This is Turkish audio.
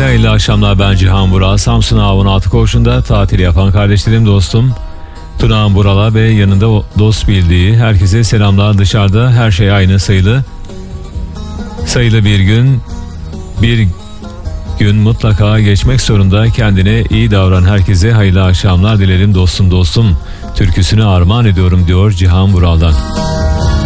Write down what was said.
Herkese hayırlı akşamlar, ben Cihan Burak. Samsun Avun Altı Koğuşu'nda tatil yapan kardeşlerim, dostum Tunağan Bural'a ve yanında dost bildiği herkese selamlar. Dışarıda her şey aynı, sayılı bir gün mutlaka geçmek zorunda. Kendine iyi davran, herkese hayırlı akşamlar dilerim dostum. Türküsünü armağan ediyorum diyor Cihan Bural'dan.